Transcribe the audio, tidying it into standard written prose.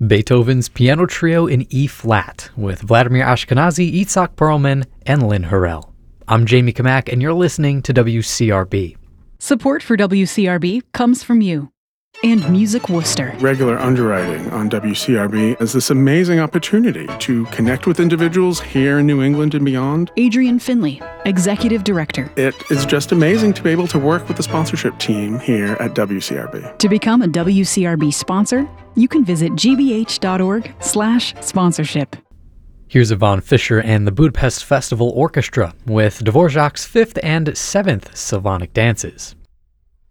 Beethoven's Piano Trio in E-flat with Vladimir Ashkenazy, Itzhak Perlman, and Lynn Harrell. I'm Jamie Kamak, and you're listening to WCRB. Support for WCRB comes from you and Music Worcester. Regular underwriting on WCRB is this amazing opportunity to connect with individuals here in New England and beyond. Adrian Finley, Executive Director. It is just amazing to be able to work with the sponsorship team here at WCRB. To become a WCRB sponsor, you can visit gbh.org/sponsorship. Here's Yvonne Fisher and the Budapest Festival Orchestra with Dvorak's 5th and 7th Sylphonic Dances.